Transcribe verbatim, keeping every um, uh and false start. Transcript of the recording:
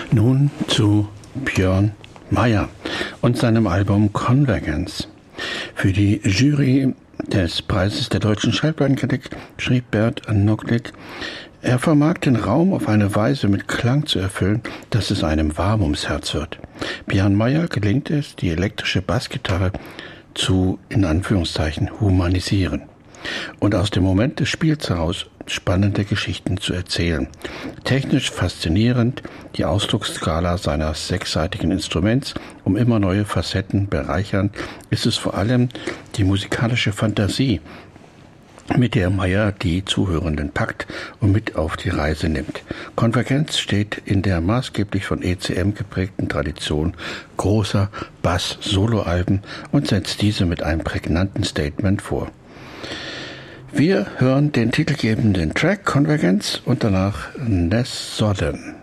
Nun zu Björn Meyer und seinem Album Convergence. Für die Jury des Preises der deutschen Schallplattenkritik schrieb Bert Nocklit: Er vermag den Raum auf eine Weise mit Klang zu erfüllen, dass es einem warm ums Herz wird. Björn Meyer gelingt es, die elektrische Bassgitarre zu, in Anführungszeichen, humanisieren und aus dem Moment des Spiels heraus spannende Geschichten zu erzählen. Technisch faszinierend die Ausdrucksskala seines sechsseitigen Instruments, um immer neue Facetten bereichernd, ist es vor allem die musikalische Fantasie, mit der Meyer die Zuhörenden packt und mit auf die Reise nimmt. Convergence steht in der maßgeblich von E C M geprägten Tradition großer Bass-Soloalben und setzt diese mit einem prägnanten Statement vor. Wir hören den titelgebenden Track Convergence und danach Ness Sodden.